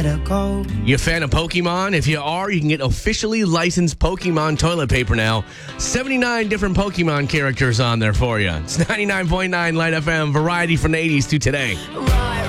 better go. You a fan of Pokemon? If you are, you can get officially licensed Pokemon toilet paper now. 79 different Pokemon characters on there for you. It's 99.9 Light FM, variety from the 80s to today. Right.